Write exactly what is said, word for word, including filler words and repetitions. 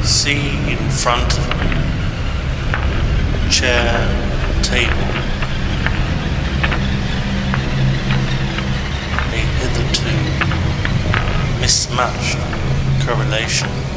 See in front of me, chair, table, a hitherto mismatched correlation.